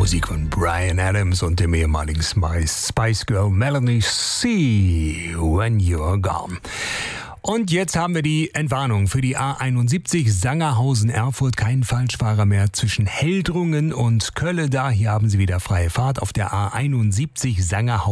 Musik von Bryan Adams und dem ehemaligen Spice Girl Melanie C. When You're Gone. Und jetzt haben wir die Entwarnung für die A71 Sangerhausen-Erfurt. Kein Falschfahrer mehr zwischen Heldrungen und Kölle da. Hier haben Sie wieder freie Fahrt auf der A71 Sangerhausen.